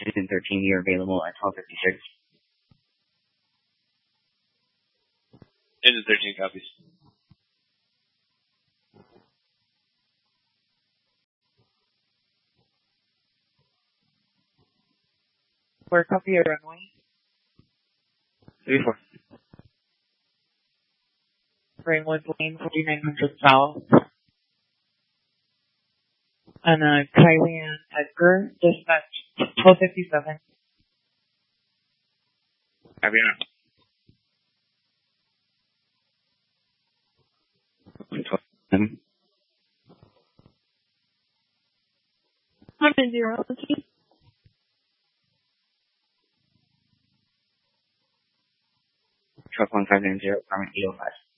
Citizen 13, you're available at 12:56. Citizen 13 copies. Where copy your runway? 34. Rainwood Lane, 4900 South. And Kylie and Edgar, dispatch 12:57. Copy now. 12. 100. Truck 1590, apartment 805.